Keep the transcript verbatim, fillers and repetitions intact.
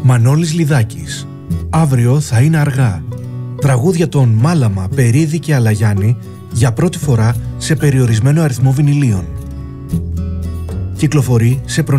Μανώλης Λιδάκης. Αύριο θα είναι αργά. Τραγούδια των Μάλαμα, Περίδη και Αλαγιάννη για πρώτη φορά σε περιορισμένο αριθμό βινιλίων. Κυκλοφορεί σε